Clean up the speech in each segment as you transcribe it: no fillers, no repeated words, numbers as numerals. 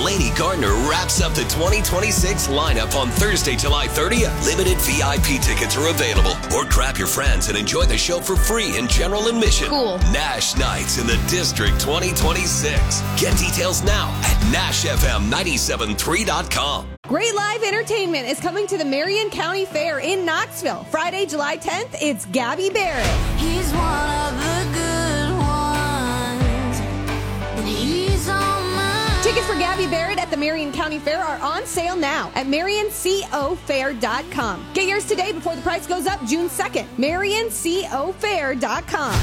Lady Gardner wraps up the 2026 lineup on Thursday, July 30th. Limited VIP tickets are available. Or grab your friends and enjoy the show for free in general admission. Cool. Nash Nights in the District 2026. Get details now at NashFM973.com. Great live entertainment is coming to the Marion County Fair in Knoxville. Friday, July 10th, it's Gabby Barrett. He's one of the good ones, and he's on mine. Tickets for Gabby Barrett at the Marion County Fair are on sale now at MarionCOFair.com. Get yours today before the price goes up June 2nd. MarionCOFair.com.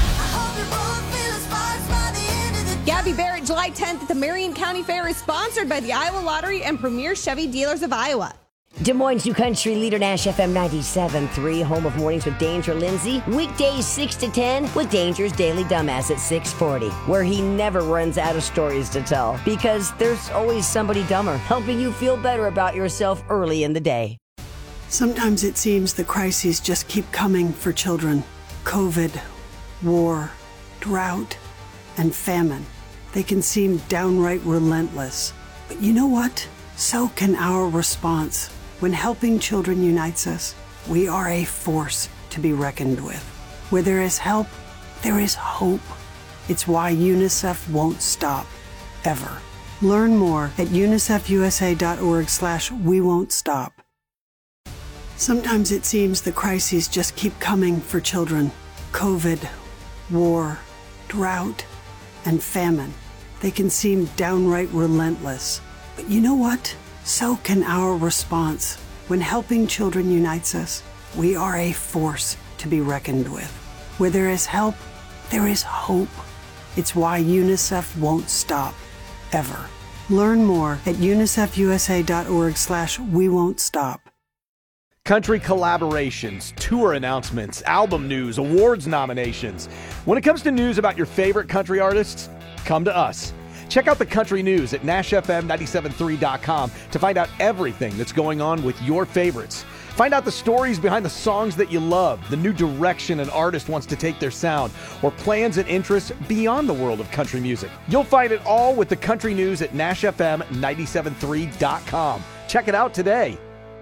Gabby Barrett, July 10th at the Marion County Fair is sponsored by the Iowa Lottery and Premier Chevy Dealers of Iowa. Des Moines' new country leader, Nash FM 97.3, home of Mornings with Danger Lindsay. Weekdays 6 to 10 with Danger's Daily Dumbass at 6:40, where he never runs out of stories to tell because there's always somebody dumber helping you feel better about yourself early in the day. Sometimes it seems the crises just keep coming for children. COVID, war, drought, and famine. They can seem downright relentless. But you know what? So can our response. When helping children unites us, we are a force to be reckoned with. Where there is help, there is hope. It's why UNICEF won't stop, ever. Learn more at unicefusa.org/we won't stop. Sometimes it seems the crises just keep coming for children. COVID, war, drought, and famine. They can seem downright relentless. But you know what? So can our response. When helping children unites us, we are a force to be reckoned with. Where there is help, there is hope. It's why UNICEF won't stop, ever. Learn more at unicefusa.org/we won't stop. Country collaborations, tour announcements, album news, awards nominations. When it comes to news about your favorite country artists, come to us. Check out the country news at NashFM973.com to find out everything that's going on with your favorites. Find out the stories behind the songs that you love, the new direction an artist wants to take their sound, or plans and interests beyond the world of country music. You'll find it all with the country news at NashFM973.com. Check it out today.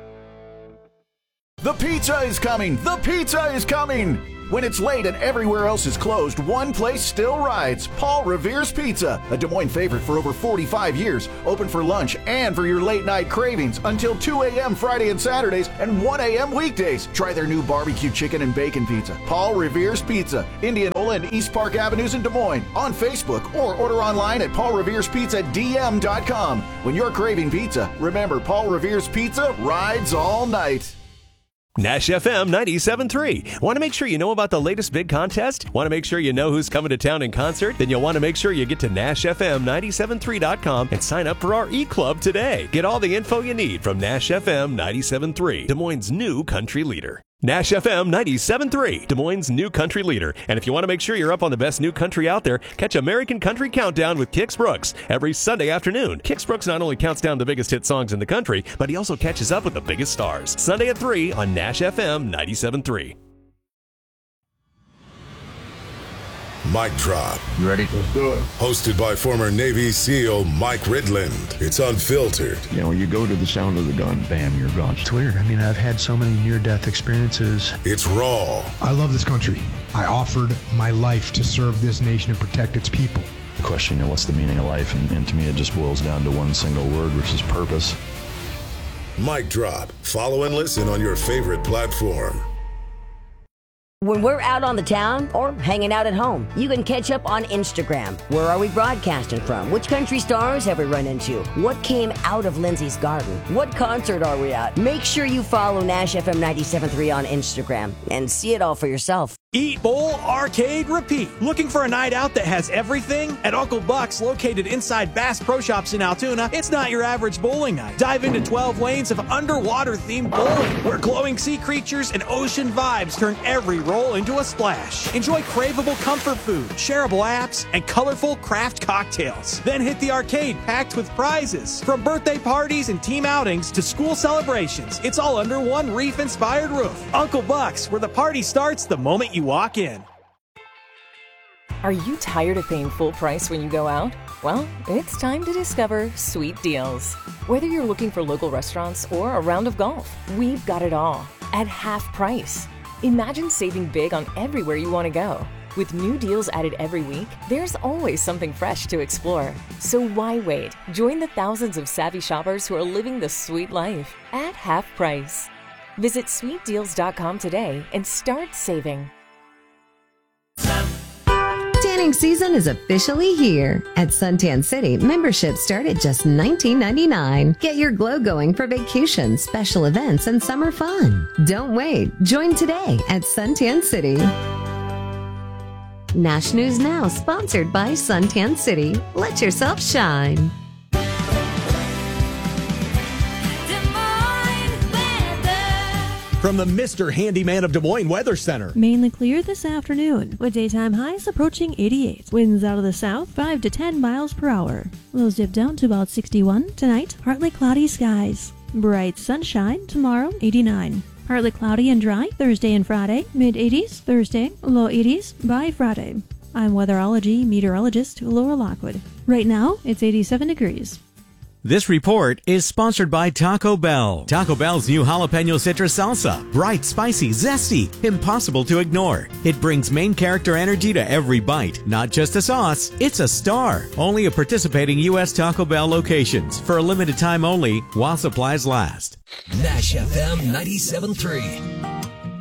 The pizza is coming! The pizza is coming! When it's late and everywhere else is closed, one place still rides. Paul Revere's Pizza, a Des Moines favorite for over 45 years. Open for lunch and for your late night cravings until 2 a.m. Friday and Saturdays and 1 a.m. weekdays. Try their new barbecue chicken and bacon pizza. Paul Revere's Pizza, Indianola and East Park Avenues in Des Moines. On Facebook or order online at paulrevere'spizza.dm.com. When you're craving pizza, remember Paul Revere's Pizza rides all night. Nash FM 97.3. Want to make sure you know about the latest big contest? Want to make sure you know who's coming to town in concert? Then you'll want to make sure you get to NashFM973.com and sign up for our e-club today. Get all the info you need from Nash FM 97.3, Des Moines' new country leader. Nash FM 97.3, Des Moines' new country leader. And if you want to make sure you're up on the best new country out there, catch American Country Countdown with Kix Brooks every Sunday afternoon. Kix Brooks not only counts down the biggest hit songs in the country, but he also catches up with the biggest stars. Sunday at 3 on Nash FM 97.3. Mic Drop. You ready? Let's do it. Hosted by former Navy SEAL Mike Ridland. It's unfiltered. You know, you go to the sound of the gun, bam, you're gone. It's weird. I mean, I've had so many near-death experiences. It's raw. I love this country. I offered my life to serve this nation and protect its people. The question, you know, what's the meaning of life? And to me, it just boils down to one single word, which is purpose. Mic Drop. Follow and listen on your favorite platform. When we're out on the town or hanging out at home, you can catch up on Instagram. Where are we broadcasting from? Which country stars have we run into? What came out of Lindsay's garden? What concert are we at? Make sure you follow Nash FM 97.3 on Instagram and see it all for yourself. Eat, bowl, arcade, repeat. Looking for a night out that has everything? At Uncle Buck's, located inside Bass Pro Shops in Altoona, it's not your average bowling night. Dive into 12 lanes of underwater-themed bowling, where glowing sea creatures and ocean vibes turn every roll into a splash. Enjoy craveable comfort food, shareable apps, and colorful craft cocktails. Then hit the arcade packed with prizes. From birthday parties and team outings to school celebrations, it's all under one reef-inspired roof. Uncle Buck's, where the party starts the moment you walk in. Are you tired of paying full price when you go out? Well, it's time to discover Sweet Deals. Whether you're looking for local restaurants or a round of golf, we've got it all at half price. Imagine saving big on everywhere you want to go. With new deals added every week, there's always something fresh to explore. So why wait? Join the thousands of savvy shoppers who are living the sweet life at half price. Visit sweetdeals.com today and start saving. Tanning season is officially here. At Suntan City, memberships start at just $19.99. Get your glow going for vacations, special events, and summer fun. Don't wait. Join today at Suntan City. Nash News Now, sponsored by Suntan City. Let yourself shine. From the Mr. Handyman of Des Moines Weather Center. Mainly clear this afternoon, with daytime highs approaching 88. Winds out of the south, 5 to 10 miles per hour. Lows dip down to about 61. Tonight, partly cloudy skies. Bright sunshine tomorrow, 89. Partly cloudy and dry Thursday and Friday, mid-80s Thursday, low 80s by Friday. I'm weatherology meteorologist Laura Lockwood. Right now, it's 87 degrees. This report is sponsored by Taco Bell. Taco Bell's new jalapeno citrus salsa. Bright, spicy, zesty, impossible to ignore. It brings main character energy to every bite. Not just a sauce, it's a star. Only at participating U.S. Taco Bell locations. For a limited time only, while supplies last. Nash FM 97.3.